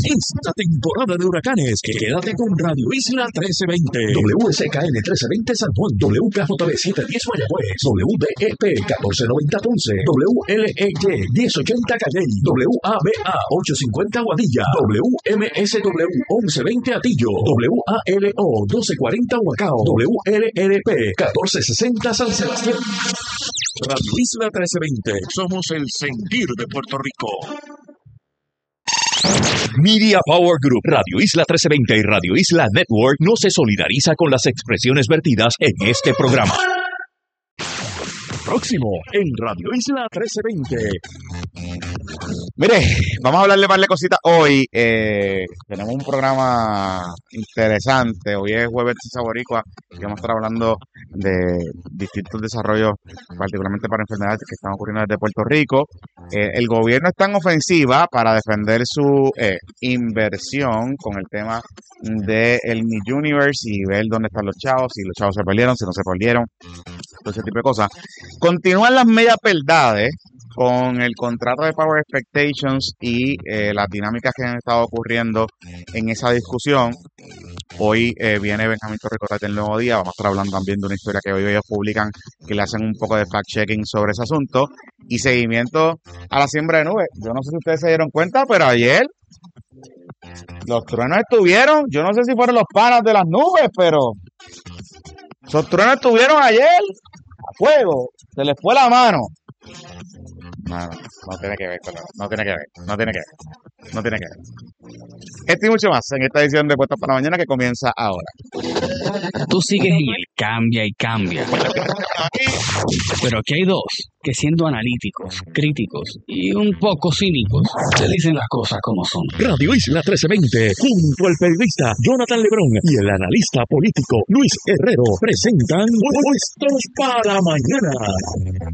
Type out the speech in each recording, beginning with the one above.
Esta temporada de huracanes, quédate con Radio Isla 1320, WSKN 1320 San Juan, WKJB 710 Mayagüez, WDEP 1490 Ponce, WLEY 1080 Calley, WABA 850 Guadilla, WMSW 1120 Atillo, WALO 1240 Huacao, WLRP 1460 San Sebastián. Radio Isla 1320, somos el sentir de Puerto Rico. Media Power Group, Radio Isla 1320 y Radio Isla Network no se solidariza con las expresiones vertidas en este programa. Próximo en Radio Isla 1320. Mire, vamos a hablarle más de cositas hoy. Tenemos un programa interesante. Hoy es jueves de Saboricua y vamos a estar hablando de distintos desarrollos, particularmente para enfermedades que están ocurriendo desde Puerto Rico. El gobierno está en ofensiva para defender su inversión con el tema del Miss Universe y ver dónde están los chavos, si los chavos se perdieron, si no se perdieron, todo ese tipo de cosas. Continúan las medias verdades con el contrato de Power Expectations y las dinámicas que han estado ocurriendo en esa discusión. Hoy viene Benjamín Torrico del Nuevo Día. Vamos a estar hablando también de una historia que hoy ellos publican que le hacen un poco de fact-checking sobre ese asunto y seguimiento a la siembra de nubes. Yo no sé si ustedes se dieron cuenta, pero ayer los truenos estuvieron, yo no sé si fueron los panas de las nubes, pero esos truenos estuvieron ayer a fuego, se les fue la mano. No tiene que ver, no tiene que ver. Esto y mucho más en esta edición de Puestos para la Mañana que comienza ahora. Tú sigues en el cambia y cambia. Pero aquí hay dos que, siendo analíticos, críticos y un poco cínicos, te dicen las cosas como son. Radio Isla 1320, junto al periodista Jonathan Lebrón y el analista político Luis Herrero, presentan Puestos para la Mañana.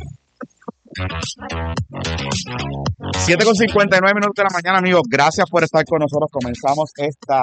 7:59 minutos de la mañana, amigos. Gracias por estar con nosotros. Comenzamos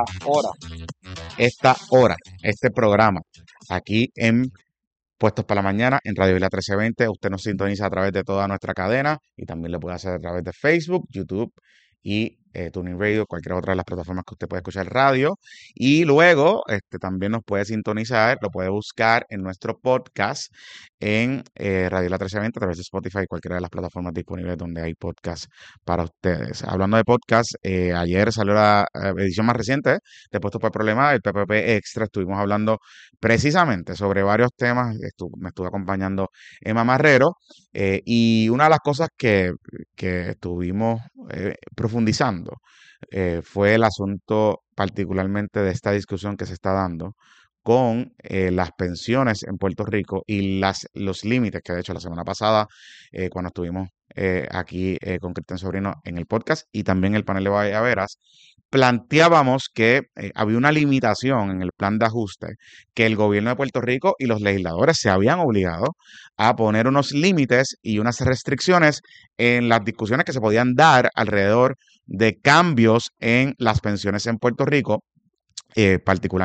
este programa aquí en Puestos para la Mañana en Radio Isla 1320. Usted nos sintoniza a través de toda nuestra cadena y también lo puede hacer a través de Facebook, YouTube y Tuning Radio, cualquier otra de las plataformas que usted puede escuchar radio. Y luego también nos puede sintonizar, lo puede buscar en nuestro podcast en Radio La 1320 a través de Spotify y cualquiera de las plataformas disponibles donde hay podcast para ustedes. Hablando de podcast, ayer salió la edición más reciente de Puestos por el Problema, el PPP Extra. Estuvimos hablando precisamente sobre varios temas. Me estuvo acompañando Emma Marrero y una de las cosas que estuvimos profundizando fue el asunto particularmente de esta discusión que se está dando con las pensiones en Puerto Rico y los límites que de hecho la semana pasada cuando estuvimos aquí con Cristian Sobrino en el podcast y también el panel de Guayaberas, planteábamos que había una limitación en el plan de ajuste, que el gobierno de Puerto Rico y los legisladores se habían obligado a poner unos límites y unas restricciones en las discusiones que se podían dar alrededor de cambios en las pensiones en Puerto Rico, particularmente